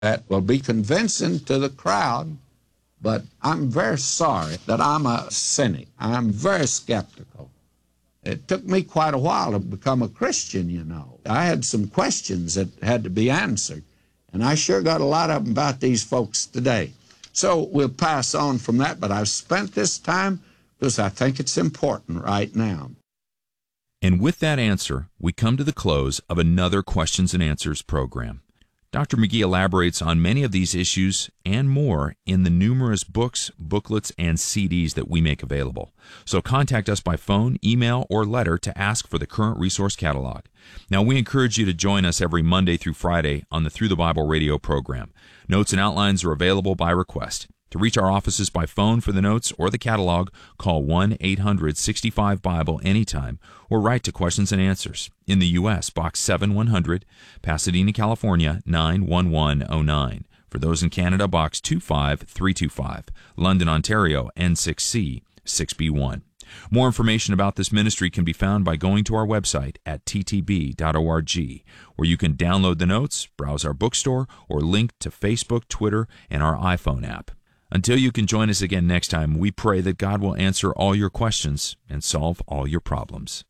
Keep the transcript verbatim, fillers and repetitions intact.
That will be convincing to the crowd, but I'm very sorry that I'm a cynic. I'm very skeptical. It took me quite a while to become a Christian, you know. I had some questions that had to be answered, and I sure got a lot of them about these folks today. So we'll pass on from that, but I've spent this time because I think it's important right now. And with that answer, we come to the close of another Questions and Answers program. Doctor McGee elaborates on many of these issues and more in the numerous books, booklets, and C Ds that we make available. So contact us by phone, email, or letter to ask for the current resource catalog. Now, we encourage you to join us every Monday through Friday on the Through the Bible radio program. Notes and outlines are available by request. To reach our offices by phone for the notes or the catalog, call one eight hundred sixty-five Bible anytime or write to Questions and Answers. In the U S, Box seven one hundred, Pasadena, California, nine one one oh nine. For those in Canada, Box two five three two five, London, Ontario, N six C six B one. More information about this ministry can be found by going to our website at t t b dot org, where you can download the notes, browse our bookstore, or link to Facebook, Twitter, and our iPhone app. Until you can join us again next time, we pray that God will answer all your questions and solve all your problems.